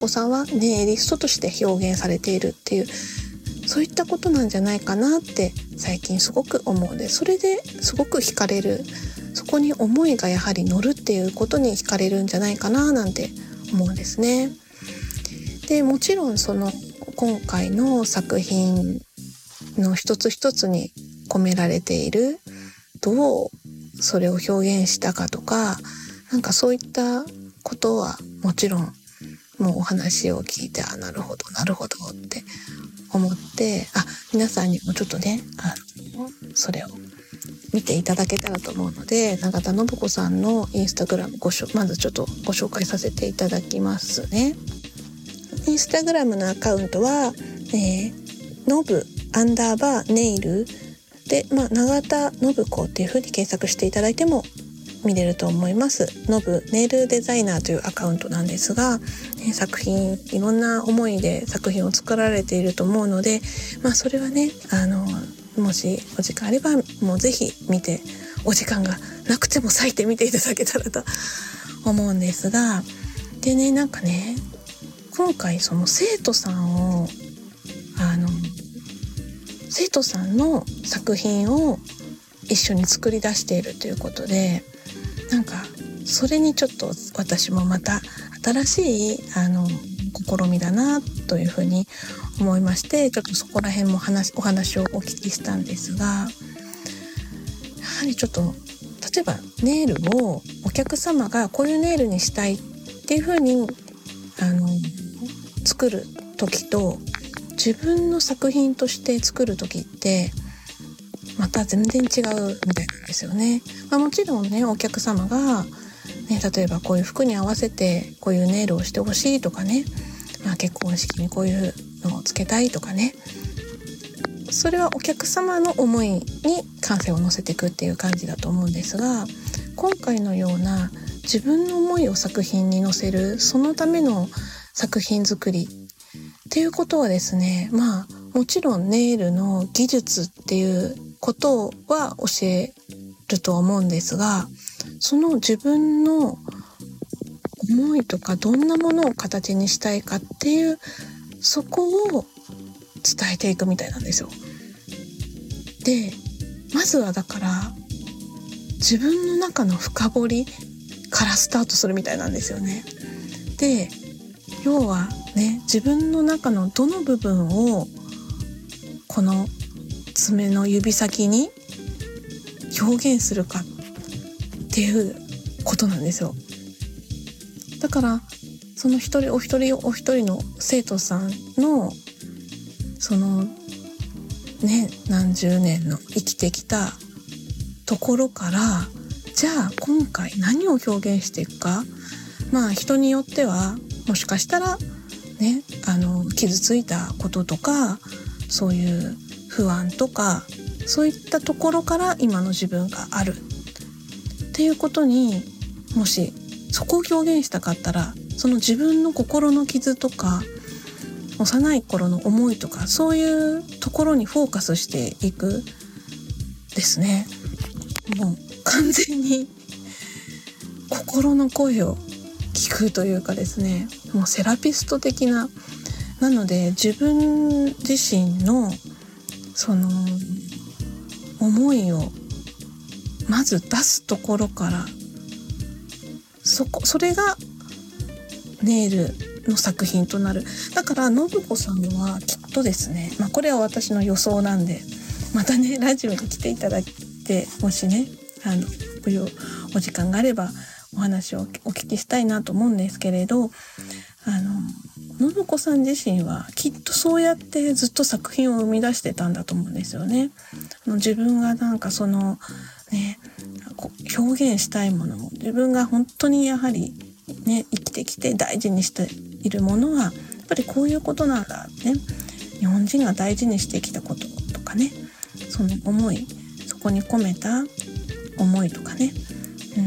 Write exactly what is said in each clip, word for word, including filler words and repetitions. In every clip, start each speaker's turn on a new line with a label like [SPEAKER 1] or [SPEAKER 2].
[SPEAKER 1] おさんはネイリストとして表現されているっていう、そういったことなんじゃないかなって最近すごく思うので、それですごく惹かれる、そこに思いがやはり乗るっていうことに惹かれるんじゃないかななんて思うんですね。でもちろんその今回の作品の一つ一つに込められている、どうそれを表現したかとか、なんかそういったことはもちろんもうお話を聞いて、あ、なるほどなるほどって思って、あ、皆さんにもちょっとね、あのそれを見ていただけたらと思うので、永田信子さんのインスタグラムごしょまずちょっとご紹介させていただきますね。インスタグラムのアカウントは、えー、ノブアンダーバーネイルで、まあ、永田信子っていう風に検索していただいても見れると思います。ノブネイルデザイナーというアカウントなんですが、えー、作品いろんな思いで作品を作られていると思うので、まあそれはね、あのもしお時間あればもうぜひ見て、お時間がなくても割いて見ていただけたらと思うんですが、でね、なんかね、今回その生徒さんをあの生徒さんの作品を一緒に作り出しているということで、なんかそれにちょっと私もまた新しいあの試みだなというふうに思いまして、ちょっとそこら辺も話お話をお聞きしたんですが、やはりちょっと例えばネイルをお客様がこういうネイルにしたいっていうふうにあの作る時と、自分の作品として作る時ってまた全然違うみたいなんですよね。まあ、もちろんね、お客様が、ね、例えばこういう服に合わせてこういうネイルをしてほしいとかね、まあ、結婚式にこういうのをつけたいとかね、それはお客様の思いに感性を乗せていくっていう感じだと思うんですが、今回のような自分の思いを作品に乗せる、そのための作品作りっていうことはですね、まあもちろんネイルの技術っていうことは教えると思うんですが、その自分の思いとかどんなものを形にしたいかっていう、そこを伝えていくみたいなんですよ。で、まずはだから自分の中の深掘りからスタートするみたいなんですよね。で、要はね、自分の中のどの部分をこの爪の指先に表現するかっていうことなんですよ。だからその一人お一人お一人の生徒さんのそのね、何十年の生きてきたところから、じゃあ今回何を表現していくか、まあ人によってはもしかしたらね、あの傷ついたこととか、そういう不安とか、そういったところから今の自分があるっていうことに、もしそこを表現したかったら、その自分の心の傷とか幼い頃の思いとか、そういうところにフォーカスしていくですね。もう完全に心の声を聞くというかですね、もうセラピスト的な、なので自分自身のその思いをまず出すところから、そこそれがネイルの作品となる。だから信子さんはきっとですね、まあこれは私の予想なんで、またねラジオに来ていただいて、もしねあのお時間があればお話をお聞きしたいなと思うんですけれど、あの信子さん自身はきっとそうやってずっと作品を生み出してたんだと思うんですよね。自分がなんかそのね表現したいものも、自分が本当にやはりね生きてきて大事にしているものはやっぱりこういうことなんだね。日本人が大事にしてきたこととかね、その思い、そこに込めた思いとかね、うん、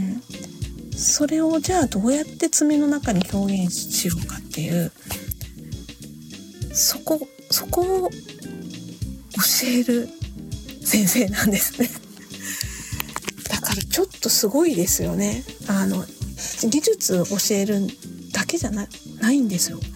[SPEAKER 1] それをじゃあどうやって爪の中に表現しようかっていう、そこそこを教える先生なんですね。だからちょっとすごいですよね。あの技術を教えるだけじゃな、ないんですよ。